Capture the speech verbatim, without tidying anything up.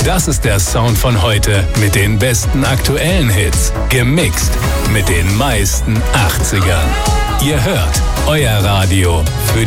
Das ist der Sound von heute mit den besten aktuellen Hits. Gemixt mit den meisten achtzigern. Ihr hört euer Radio für